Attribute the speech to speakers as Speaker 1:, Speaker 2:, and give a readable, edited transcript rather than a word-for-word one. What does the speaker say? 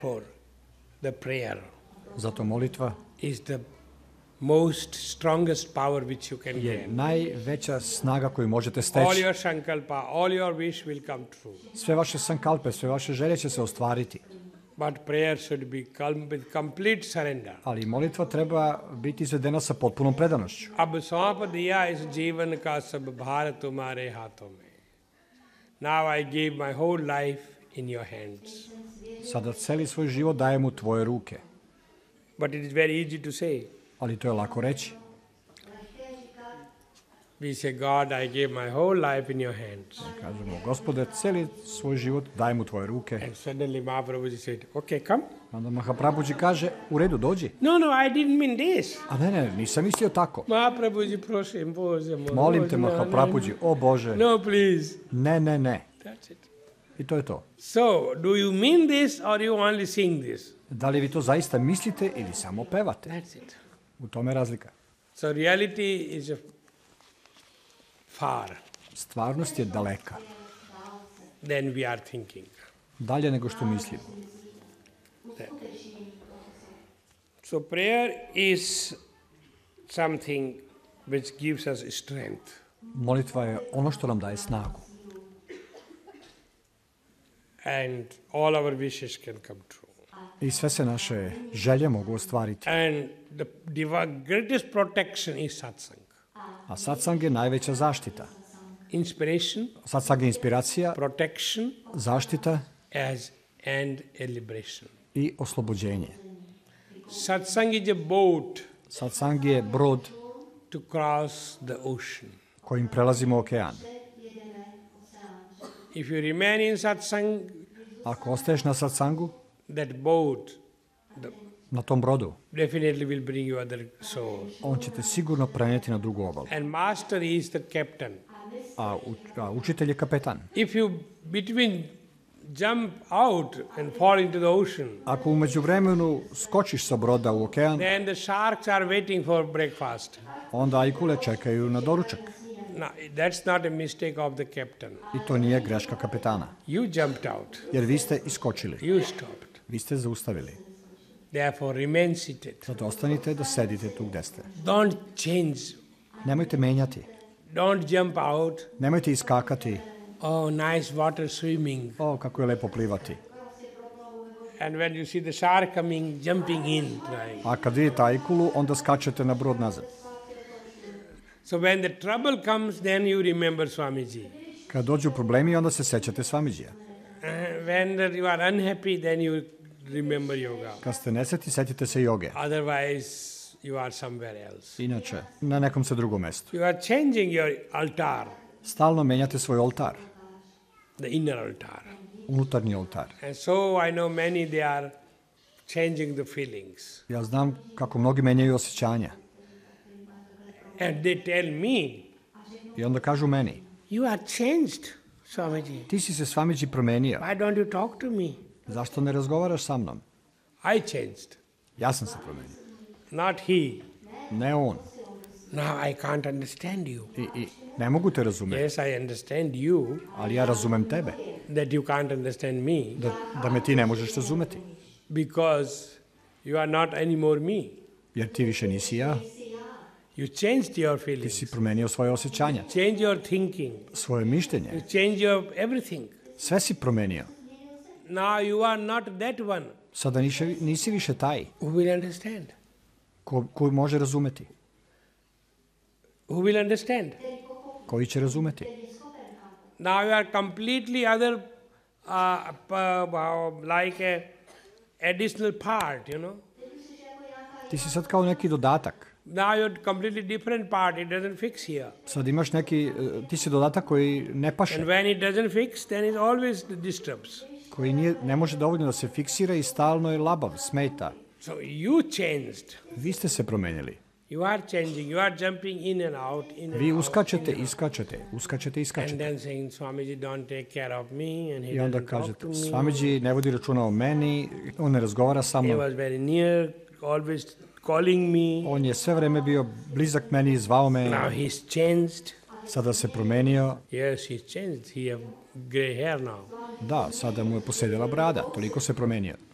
Speaker 1: For the prayer
Speaker 2: Zato molitva
Speaker 1: is the most strongest power which you can
Speaker 2: je
Speaker 1: get.
Speaker 2: najveća snaga koju možete
Speaker 1: All
Speaker 2: steći.
Speaker 1: your sankalpa, all your wish will come true.
Speaker 2: Sve vaše sankalpe, sve vaše želje će se ostvariti.
Speaker 1: But prayer should be with complete surrender.
Speaker 2: Ali molitva treba biti izvedena sa potpunom predanošću.
Speaker 1: Ab saap diya is जीवन का सब भार तुम्हारे हाथों में. Now I give my whole life in your hands.
Speaker 2: Sada celi svoj život dajem u tvoje ruke.
Speaker 1: But it is very easy to say.
Speaker 2: Ali to je lako reći.
Speaker 1: We say, God, I give my whole life in your hands.
Speaker 2: Kažemo, Gospode, celi svoj život dajem u tvoje ruke.
Speaker 1: And suddenly Mahaprabhuji said, okay, come.
Speaker 2: Onda Mahaprabhuji kaže, u redu, dođi.
Speaker 1: No, I didn't mean this.
Speaker 2: A ne, nisam mislio tako.
Speaker 1: Mahaprabhuji, prosim, Bože.
Speaker 2: Molim te, Mahaprabhuji, o Bože.
Speaker 1: No, please.
Speaker 2: Ne.
Speaker 1: That's it.
Speaker 2: I to je to.
Speaker 1: So, do you mean this or you only sing this?
Speaker 2: Da li vi to zaista mislite ili samo pevate?
Speaker 1: That's it.
Speaker 2: U tome je razlika.
Speaker 1: So, reality is far
Speaker 2: Stvarnost je daleka.
Speaker 1: than we are thinking.
Speaker 2: Dalje nego što mislimo.
Speaker 1: So, prayer is something which gives us strength.
Speaker 2: Molitva je ono što nam daje snagu.
Speaker 1: And all our wishes can come true.
Speaker 2: I sve se naše želje mogu ostvariti.
Speaker 1: And the greatest protection is satsang.
Speaker 2: A satsang je najveća zaštita.
Speaker 1: Inspiration,
Speaker 2: Satsang je inspiracija,
Speaker 1: protection,
Speaker 2: zaštita
Speaker 1: and a liberation.
Speaker 2: i oslobođenje.
Speaker 1: Satsang is a boat
Speaker 2: Satsang je brod
Speaker 1: to cross the ocean.
Speaker 2: kojim prelazimo okean.
Speaker 1: If you remain in satsang,
Speaker 2: Ako ostaješ na satsangu,
Speaker 1: that boat
Speaker 2: na tom brodu,
Speaker 1: definitely will bring you other soul.
Speaker 2: on će te sigurno prenijeti na drugu obalu.
Speaker 1: And master is the captain.
Speaker 2: A učitelj je kapetan.
Speaker 1: If you between jump out and fall into the ocean,
Speaker 2: Ako u međuvremenu skočiš sa broda u okean,
Speaker 1: then the sharks are waiting for breakfast.
Speaker 2: onda ajkule čekaju na doručak.
Speaker 1: Now, that's not a mistake of the captain.
Speaker 2: I to nije greška kapetana.
Speaker 1: You jumped out.
Speaker 2: Jer vi ste iskočili.
Speaker 1: You stopped.
Speaker 2: Vi ste zaustavili.
Speaker 1: Therefore, remain seated.
Speaker 2: Zato ostanite da sedite tu gde ste.
Speaker 1: Don't change.
Speaker 2: Nemojte menjati.
Speaker 1: Don't jump out.
Speaker 2: Nemojte iskakati.
Speaker 1: Oh, nice water swimming.
Speaker 2: O, kako je lepo plivati.
Speaker 1: And when you see the shark coming, jumping in. Right?
Speaker 2: A kad vidite ajkulu, onda skačete na brod nazad.
Speaker 1: So when the trouble comes, then you remember Swamiji.
Speaker 2: Kad dođu problemi, onda se sećate Swamidžija.
Speaker 1: When you are unhappy, then you remember yoga.
Speaker 2: Kad ste nesretni, setite se joge.
Speaker 1: Otherwise, you are somewhere else.
Speaker 2: Inače, na nekom se drugom mestu.
Speaker 1: You are changing your altar,
Speaker 2: Stalno menjate svoj oltar.
Speaker 1: the inner altar.
Speaker 2: Unutarnji oltar.
Speaker 1: And so I know many, they are changing the feelings.
Speaker 2: Ja znam kako mnogi menjaju osjećanja.
Speaker 1: And they tell me,
Speaker 2: I onda kažu meni,
Speaker 1: you are changed, Swamiji.
Speaker 2: ti si se Swamidži promenio.
Speaker 1: Why don't you talk to me?
Speaker 2: Zašto ne razgovaraš sa mnom?
Speaker 1: I changed,
Speaker 2: Ja sam se promenio.
Speaker 1: not he.
Speaker 2: Ne on.
Speaker 1: Now I can't understand you.
Speaker 2: I ne mogu te razumeti,
Speaker 1: Yes, I understand you,
Speaker 2: ali ja razumem tebe.
Speaker 1: that you can't understand me,
Speaker 2: Da me ti ne možeš razumeti.
Speaker 1: because you are not anymore me.
Speaker 2: Jer ti više nisi ja.
Speaker 1: You changed your
Speaker 2: Ti
Speaker 1: feelings,
Speaker 2: si promenio svoje osjećanja,
Speaker 1: change your thinking,
Speaker 2: svoje mišljenje.
Speaker 1: you change your everything.
Speaker 2: Sve si promenio.
Speaker 1: Now you are not that one
Speaker 2: Sada nisi više taj
Speaker 1: who will understand.
Speaker 2: koji može razumeti.
Speaker 1: Who will understand?
Speaker 2: Koji će razumeti.
Speaker 1: Now you are completely other, like a additional part, you know.
Speaker 2: Ti si sad kao neki dodatak.
Speaker 1: Now you're completely different part. It doesn't fix here.
Speaker 2: Sad imaš neki, ti si dodatak koji ne paše,
Speaker 1: And when it doesn't fix, then it always disturbs.
Speaker 2: koji ne može dovoljno da se fiksira i stalno je labav, smeta.
Speaker 1: So you changed.
Speaker 2: Vi ste se promenili.
Speaker 1: You are changing. You are jumping in and out, in and
Speaker 2: Vi
Speaker 1: out.
Speaker 2: uskačete, iskačete, uskačete,
Speaker 1: And
Speaker 2: iskačete.
Speaker 1: then saying, Swamiji, don't take care of me. And he
Speaker 2: I onda
Speaker 1: doesn't talk
Speaker 2: kažete,
Speaker 1: to me.
Speaker 2: Swamidži ne vodi računa o meni, on ne razgovara sa
Speaker 1: He
Speaker 2: mnom.
Speaker 1: was very near, always calling me.
Speaker 2: On je sve vreme bio blizak meni, zvao me,
Speaker 1: Now he's changed.
Speaker 2: sada se promenio.
Speaker 1: Yes, he's changed. He have gray hair now.
Speaker 2: Da, sada mu je posedela brada, toliko se promenio.